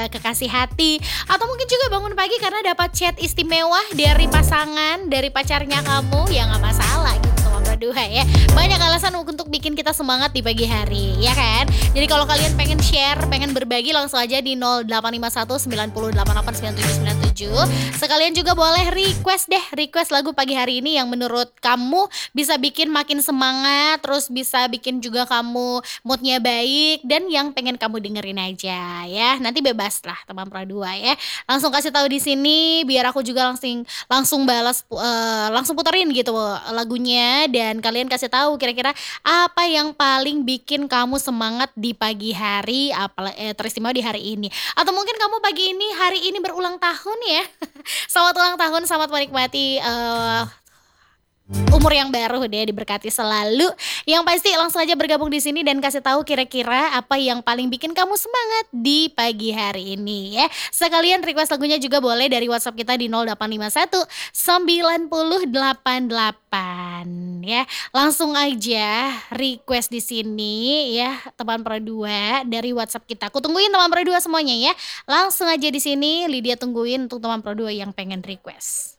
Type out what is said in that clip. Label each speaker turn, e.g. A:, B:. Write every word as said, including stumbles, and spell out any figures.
A: ada kekasih hati, atau mungkin juga bangun pagi karena dapat chat istimewa dari pasangan, dari pacarnya kamu, ya nggak masalah gitu teman Pro dua ya. Banyak alasan untuk bikin kita semangat di pagi hari, ya kan? Jadi kalau kalian pengen share, pengen berbagi langsung aja di nol delapan lima satu sembilan nol delapan delapan sembilan tujuh sembilan tujuh. Sekalian juga boleh request deh, request lagu pagi hari ini yang menurut kamu bisa bikin makin semangat, terus bisa bikin juga kamu mood-nya baik dan yang pengen kamu dengerin aja ya. Nanti bebas lah teman Pro dua ya. Langsung kasih tahu di sini biar aku juga langsung langsung balas pu- eh, langsung puterin gitu lagunya dan kalian kasih tahu kira-kira apa yang paling bikin kamu semangat di pagi hari apa eh, teristimewa di hari ini. Atau mungkin kamu pagi ini hari ini berulang tahun ya. Selamat ulang tahun, selamat menikmati eh, umur yang baru deh diberkati selalu. Yang pasti langsung aja bergabung di sini dan kasih tahu kira-kira apa yang paling bikin kamu semangat di pagi hari ini ya. Sekalian request lagunya juga boleh dari WhatsApp kita di nol delapan lima satu sembilan nol delapan delapan ya. Langsung aja request di sini ya teman Pro dua dari WhatsApp kita. Aku tungguin teman Pro dua semuanya ya. Langsung aja di sini Lydia tungguin untuk teman Pro dua yang pengen request.